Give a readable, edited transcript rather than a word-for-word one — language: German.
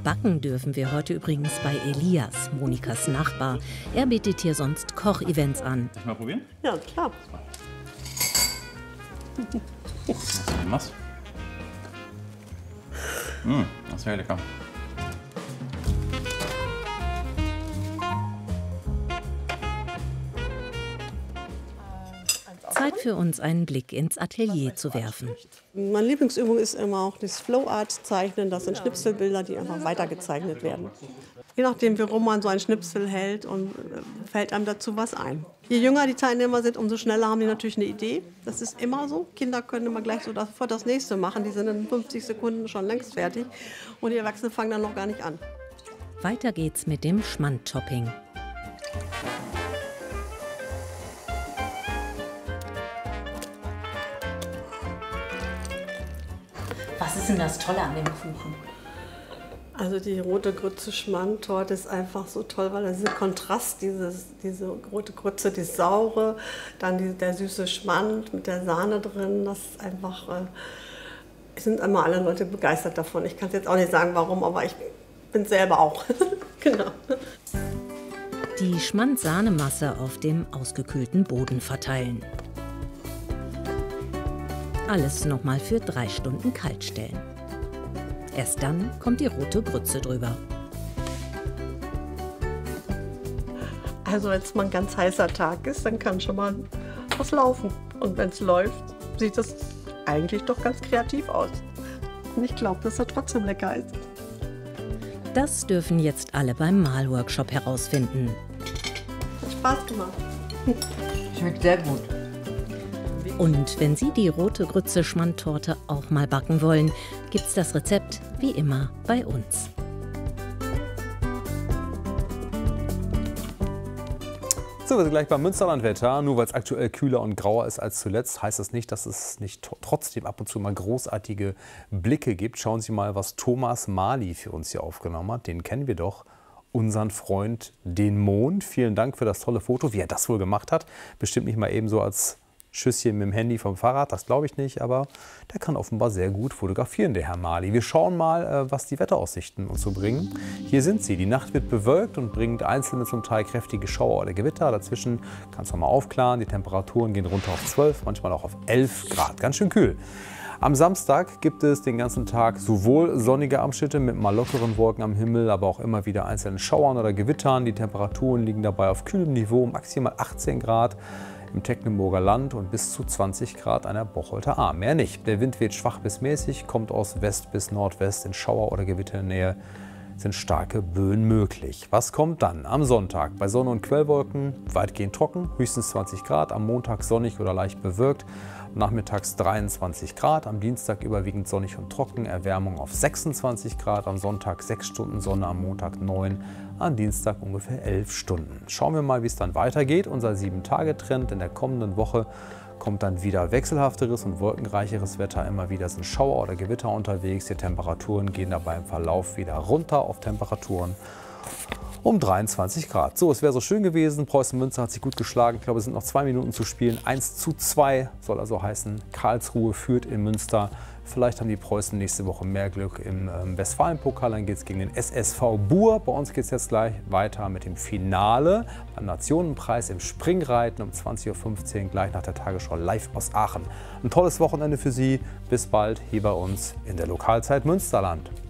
Backen dürfen wir heute übrigens bei Elias, Monikas Nachbar. Er bietet hier sonst Kochevents an. Soll ich mal probieren? Ja, klar. Was? Das wäre lecker. Zeit für uns, einen Blick ins Atelier zu werfen. Meine Lieblingsübung ist immer auch das Flow-Art-Zeichnen. Das sind Schnipselbilder, die einfach weitergezeichnet werden. Je nachdem, wie rum man so ein Schnipsel hält, und fällt einem dazu was ein. Je jünger die Teilnehmer sind, umso schneller haben die natürlich eine Idee. Das ist immer so. Kinder können immer gleich sofort das nächste machen. Die sind in 50 Sekunden schon längst fertig. Und die Erwachsenen fangen dann noch gar nicht an. Weiter geht's mit dem Schmand-Topping. Was ist denn das Tolle an dem Kuchen? Also die rote Grütze-Schmand-Torte ist einfach so toll, weil dieser Kontrast, diese rote Grütze, die saure, dann der süße Schmand mit der Sahne drin, das ist einfach, sind immer alle Leute begeistert davon. Ich kann es jetzt auch nicht sagen, warum, aber ich bin selber auch. Genau. Die Schmand-Sahnemasse auf dem ausgekühlten Boden verteilen. Alles nochmal für 3 Stunden kalt stellen. Erst dann kommt die rote Grütze drüber. Also wenn es mal ein ganz heißer Tag ist, dann kann schon mal was laufen. Und wenn es läuft, sieht das eigentlich doch ganz kreativ aus. Und ich glaube, dass er trotzdem lecker ist. Das dürfen jetzt alle beim Malworkshop herausfinden. Hat Spaß gemacht. Schmeckt sehr gut. Und wenn Sie die rote Grütze-Schmand-Torte auch mal backen wollen, gibt's das Rezept wie immer bei uns. So, wir sind gleich beim Münsterland-Wetter. Nur weil es aktuell kühler und grauer ist als zuletzt, heißt das nicht, dass es nicht trotzdem ab und zu mal großartige Blicke gibt. Schauen Sie mal, was Thomas Mali für uns hier aufgenommen hat. Den kennen wir doch. Unseren Freund, den Mond. Vielen Dank für das tolle Foto. Wie er das wohl gemacht hat, bestimmt nicht mal eben so als Schüsschen mit dem Handy vom Fahrrad, das glaube ich nicht, aber der kann offenbar sehr gut fotografieren, der Herr Mali. Wir schauen mal, was die Wetteraussichten uns so bringen. Hier sind sie. Die Nacht wird bewölkt und bringt einzelne zum Teil kräftige Schauer oder Gewitter. Dazwischen kann es nochmal aufklaren. Die Temperaturen gehen runter auf 12, manchmal auch auf 11 Grad. Ganz schön kühl. Am Samstag gibt es den ganzen Tag sowohl sonnige Abschnitte mit mal lockeren Wolken am Himmel, aber auch immer wieder einzelnen Schauern oder Gewittern. Die Temperaturen liegen dabei auf kühlem Niveau, maximal 18 Grad. Im Tecklenburger Land und bis zu 20 Grad an der Bocholter Ahr. Mehr nicht. Der Wind weht schwach bis mäßig, kommt aus West bis Nordwest. In Schauer- oder Gewitternähe sind starke Böen möglich. Was kommt dann? Am Sonntag bei Sonne und Quellwolken weitgehend trocken, höchstens 20 Grad. Am Montag sonnig oder leicht bewölkt. Nachmittags 23 Grad. Am Dienstag überwiegend sonnig und trocken. Erwärmung auf 26 Grad. Am Sonntag 6 Stunden Sonne, am Montag 9. Am Dienstag ungefähr 11 Stunden. Schauen wir mal, wie es dann weitergeht. Unser 7-Tage-Trend in der kommenden Woche kommt dann wieder wechselhafteres und wolkenreicheres Wetter. Immer wieder sind Schauer oder Gewitter unterwegs. Die Temperaturen gehen dabei im Verlauf wieder runter auf Temperaturen um 23 Grad. So, es wäre so schön gewesen. Preußen-Münster hat sich gut geschlagen. Ich glaube, es sind noch 2 Minuten zu spielen. 1:2 soll also heißen, Karlsruhe führt in Münster. Vielleicht haben die Preußen nächste Woche mehr Glück im Westfalen-Pokal. Dann geht es gegen den SSV Buhr. Bei uns geht es jetzt gleich weiter mit dem Finale beim Nationenpreis im Springreiten um 20:15 Uhr, gleich nach der Tagesschau live aus Aachen. Ein tolles Wochenende für Sie. Bis bald hier bei uns in der Lokalzeit Münsterland.